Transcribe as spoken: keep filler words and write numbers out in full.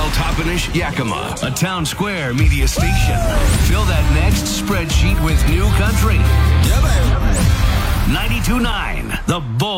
L Toppenish, Yakima, a town square media station. Fill that next spreadsheet with new country. Yeah, baby. ninety-two point nine, The Bull.